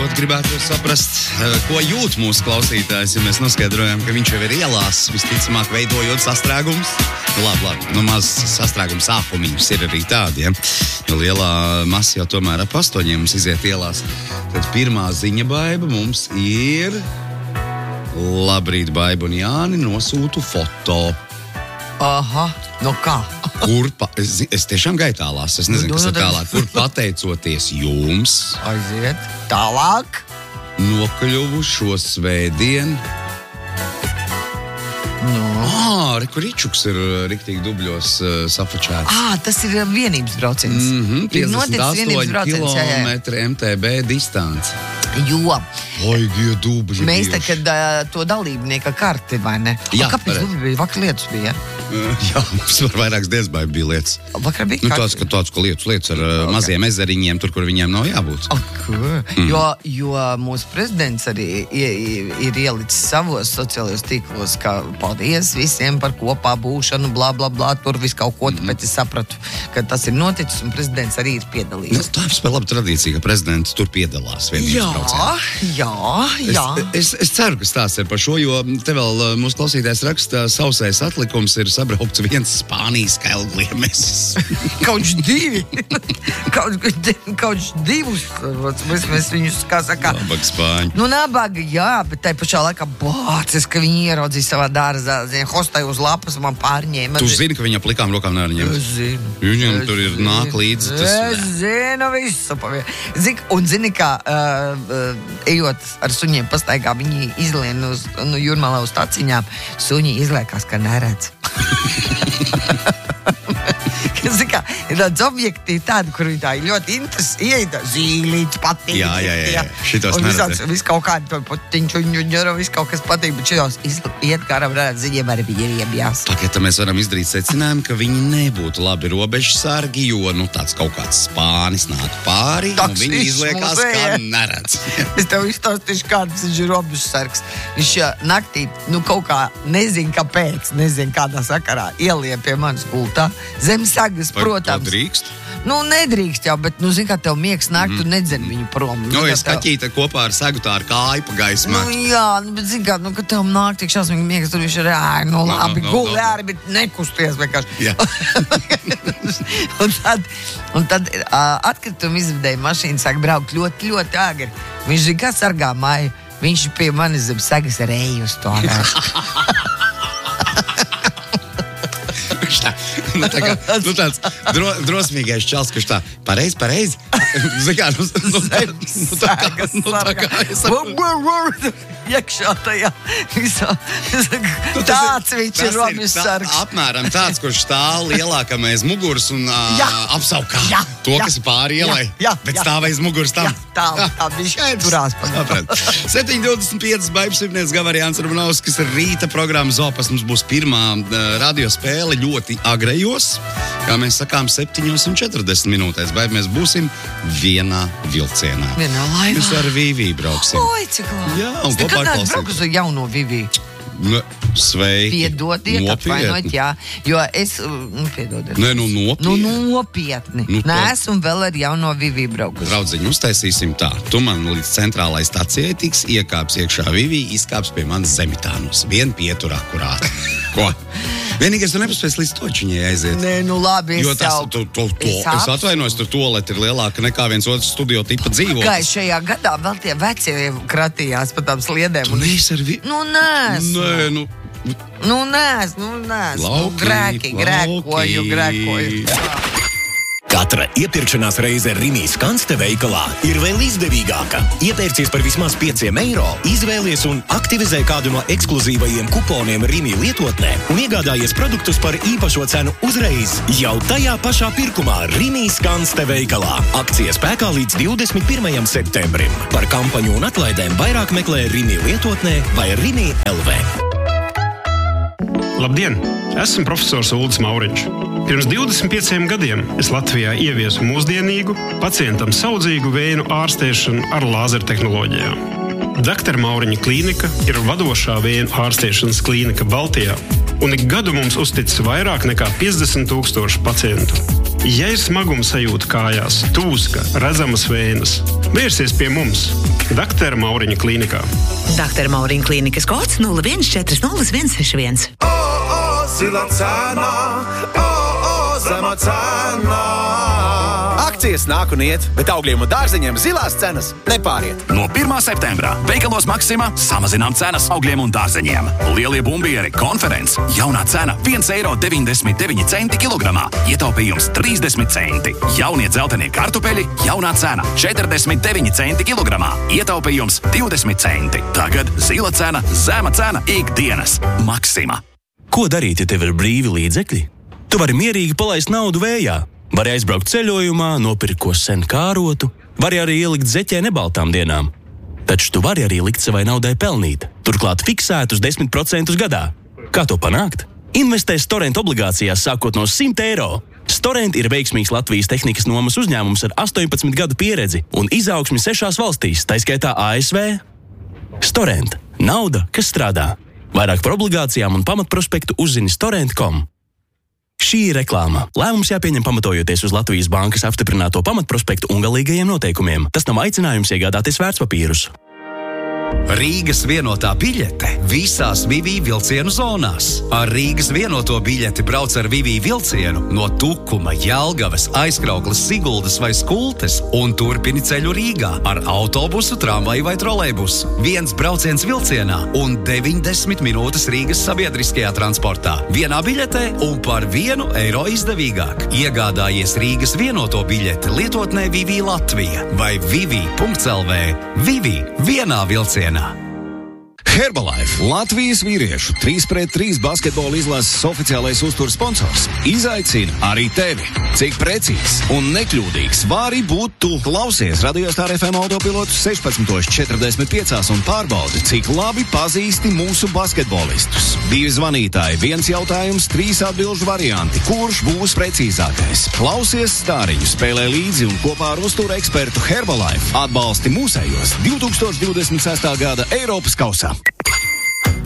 Gribētu saprast, ko jūt mūsu klausītājs, ja mēs noskaidrojam, ka viņš jau ir ielās, visticamāk veidojot sastrēgumus. Labi, maz sastrēguma sākumiņus ir arī tādi, ja? Jo lielā masa jau tomēr ap 8 mums iziet ielās. Tad pirmā ziņa, Baiba, mums ir... Labrīt, Baiba un Jāni, nosūtu foto. Aha, no kā? Es tiešām gaidu tālās, es nezinu, kas ir tālāk. Kur pateicoties jums... Aiziet, tālāk. Nokļuvu šo svētdienu. Kur Ričuks ir riktīgi dubļos safačēts. Tas ir vienības brauciens. 58 kilometri MTB distance. Jo Oigie dubļi mēs tā, kad to dalībnieka karti, vai ne? Jā, kāpēc dubļi bija? Vakar lietus bija? Jā, mums var vairākas dienas bija lietas. Vakar bija tāds, ka lietas ar maziem ezeriņiem, tur, kur viņiem nav jābūt. Jo mūsu prezidents arī ir ielicis savos sociālajos tīklos, ka paldies visiem par kopā būšanu, blā, blā, blā, tur viss kaut ko, tāpēc es sapratu, ka tas ir noticis un prezidents arī ir piedalījies. Tā ir spēr laba tradīcija, ka prezidents tur piedalās vienības braucienā. Jā. Es ceru, ka stāsts ir par šo, jo te vēl mūsu klausītājs raksta, sausais atlikums ir sabraukts viens Spānijas kailgliemesis. Kauč divi. Kauč divus. Mēs viņus, kā saka... Nabaga Spāņi. Nabaga, jā, bet tai pašā laikā bācis, ka viņi ieraudzīja savā dārzā, hostai uz lapas un man pārņēma. Tu zini, ka viņa plikām rokām nevar ņemt? Es zinu. Viņam tur ir nāk līdzi. Es zinu visu. Zini, kā ejot ar suņiem pastaigā, viņi izlien uz Jūrmalā uz taciņām, suņi izliekās, ka neredz. Ir tāds objekti tādi, kur viņi tā ļoti interesēja, zīlīts patīk. Jā. Šitos neredz. Viss kaut kādi to potiņu, viss kaut kas patīk, bet šitos iet kāram redz, viņiem arī viņiem jās. Tagad mēs varam izdarīt secinājumu, ka viņi nebūtu labi robežsargi, jo tāds kaut kāds spānis nāk pāri, un viņi izliekās, kā neredz. Es tev izstāstīšu, kāds viņš ir robežsargs. Viņš naktī, kaut kā, nezinu kāpēc, nezinu kādā sakarā, ielien pie manas gultā. Zem sagas, protams. Drīkst? Nedrīkst jau, bet, zini, kā tev miegs nāk, tu nedzen viņu prom. Es kaķīta kopā ar sagu tā ar kāju pa gaismā. Jā, bet, zini, kā, ka tev nāk tik šausmīgi miegs, tur viņš ir, labi, guli arī, bet nekusties vienkārši. Jā. un tad atkrituma izvedēja mašīna sāk braukt ļoti, ļoti agri. Viņš, zini, kā sargā māju, viņš pie manis zem sagas ar eju uz to. Tāds drosmīgais čals, kurš tā pareizi. Iekšā tajā visā. Tāds viņš ir robežsargs. Apmēram tāds, kurš stāv lielākam aiz muguras un apsaukā to, kas ir pāri ielai. Bet stāv aiz muguras tam. Tā viņš turās. 7:25 Baibas Sipnieks, Gavariāns Rumanovskis ir rīta programma Zopas. Mums būs pirmā radiospēle ļoti agrējos. Kā mēs sakām, 7:40 minūtēs. Baib, mēs būsim vienā vilcienā. Vienā laivā. Mēs ar Vivī brauksim. Oi, cik labi. Jā, un kopā klausīsim. Es braucu uz jauno Vivī. Sveiki. Piedodiet, atvainojiet, jā. Jo es, piedodiet. Nopietni. Neesmu vēl ar jauno Vivī braukus. Draudziņu, uztaisīsim tā. Tu man līdz centrālai stacijai tiks, iekāps iekšā Vivī, izkāps pie manas Zemitānos. Vien pietur akurāt. Ko? Vienīgais, tu nepaspēs līdz točiņai aiziet. Labi, jo es atvainojos, tur toaleti ir lielāka nekā viens otrs studio tipa dzīvoklis. Kā šajā gadā vēl tie vecie kratījās pa tām sliedēm. Tu neesi ar Nesmu. Grēkoju. Katra iepirkšanās reize Rimī Skanste veikalā ir vēl izdevīgāka. Iepērcies par vismaz €5, izvēlies un aktivizē kādu no ekskluzīvajiem kuponiem Rimī lietotnē un iegādājies produktus par īpašo cenu uzreiz jau tajā pašā pirkumā Rimī Skanste veikalā. Akcija spēkā līdz 21. septembrim. Par kampaņu un atlaidēm vairāk meklē Rimī lietotnē vai Rimī LV. Labdien! Esmu profesors Uldis Mauriņš. Pirms 25 gadiem es Latvijā ieviesu mūsdienīgu, pacientam saudzīgu vēju ārstēšanu ar lāzertehnoloģijām. Dr. Mauriņa klīnika ir vadošā vēju ārstēšanas klīnika Baltijā, un ik gadu mums uztic vairāk nekā 50,000 pacientu. Ja ir smaguma sajūta kājās, tūska, redzamas vējas, vērsies pie mums, Dr. Mauriņa klīnikā. Dr. Mauriņa klīnikas kods 0140161. Zila cena, zema cena. Akcijas nāk un iet, bet augļiem un dārzeņiem zilās cenas nepāriet. No 1. septembrā veikalos Maxima samazinām cenas augļiem un dārzeņiem. Lielie bumbieri, konferences, jaunā cena 1,99 eiro kilogramā, ietaupījums 30 centi. Jaunie dzeltenie kartupeļi, jaunā cena 49 centi kilogramā, ietaupījums 20 centi. Tagad zila cena, zema cena ikdienas. Maxima. Ko darīt, ja tev ir brīvi līdzekļi? Tu vari mierīgi palaist naudu vējā. Vari aizbraukt ceļojumā, nopirkt ko sen kārotu, vari arī ielikt zeķē nebaltām dienām. Taču tu vari arī likt savai naudai pelnīt, turklāt fiksētus 10% gadā. Kā to panākt? Investē Storent obligācijās sākot no 100 eiro. Storent ir veiksmīgs Latvijas tehnikas nomas uzņēmums ar 18 gadu pieredzi un izaugsmi 6 valstīs, taiskaitā ASV. Storent – nauda, kas strādā. Vairāk par obligācijām un pamatprospektu uzzini storent.com. Šī ir reklāma. Lēmums jāpieņem pamatojoties uz Latvijas bankas apstiprināto pamatprospektu un galīgajiem noteikumiem. Tas nav aicinājums iegādāties vērtspapīrus. Rīgas vienotā biļete visās Vivī vilcienu zonās. Ar Rīgas vienoto biļeti brauc ar Vivī vilcienu no Tukuma, Jelgavas, Aizkraukles, Siguldas vai Skultes un turpini ceļu Rīgā ar autobusu, tramvaju vai trolejbusu. 1 brauciens vilcienā un 90 minūtes Rīgas sabiedriskajā transportā. Vienā biļetē un par 1 eiro izdevīgāk. Iegādājies Rīgas vienoto biļeti lietotnē Vivī Latvija vai vivi.lv. Vivī vienā vilcienā. Herbalife, Latvijas vīriešu 3-pret-3 basketbola izlases oficiālais uzturs sponsors, izaicina arī tevi. Cik precīzs un nekļūdīgs vari būt tu? Klausies Radio Star FM autopilotu 16:45 un pārbaudi, cik labi pazīsti mūsu basketbolistus. 2 zvanītāji, 1 jautājums, 3 atbilžu varianti. Kurš būs precīzākais? Klausies stāriņu, spēlē līdzi un kopā ar uzturu ekspertu Herbalife atbalsti mūsējos 2026. gada Eiropas kausā.